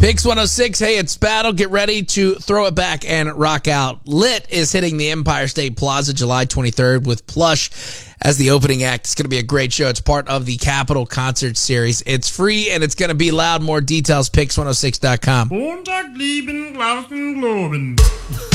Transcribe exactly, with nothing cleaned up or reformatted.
Pix one oh six, hey, it's Battle. Get ready to throw it back and rock out. Lit is hitting the Empire State Plaza July twenty-third with Plush as the opening act. It's going to be a great show. It's part of the Capitol Concert Series. It's free and it's going to be loud. More details, pix one oh six dot com. Montag, lieben, Glauben, Globen.